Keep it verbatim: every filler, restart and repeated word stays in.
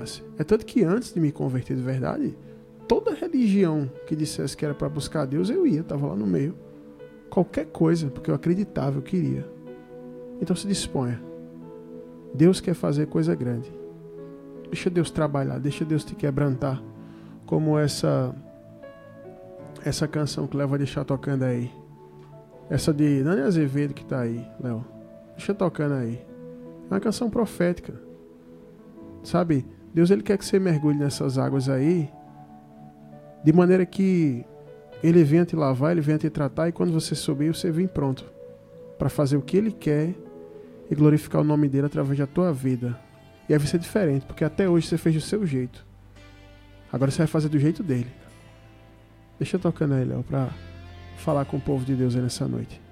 buscasse. É tanto que antes de me converter de verdade, toda religião que dissesse que era para buscar a Deus, eu ia, estava lá no meio. Qualquer coisa, porque eu acreditava, eu queria. Então se disponha. Deus quer fazer coisa grande. Deixa Deus trabalhar, deixa Deus te quebrantar. Como essa essa canção que Léo vai deixar tocando aí. Essa de Nani Azevedo que tá aí, Léo. Deixa tocando aí. É uma canção profética. Sabe? Deus ele quer que você mergulhe nessas águas aí, de maneira que Ele venha te lavar, Ele venha te tratar, e quando você subir, você vem pronto para fazer o que Ele quer e glorificar o nome dEle através da tua vida. E aí vai ser diferente, porque até hoje você fez do seu jeito. Agora você vai fazer do jeito dEle. Deixa eu tocando aí, Léo, para falar com o povo de Deus aí nessa noite.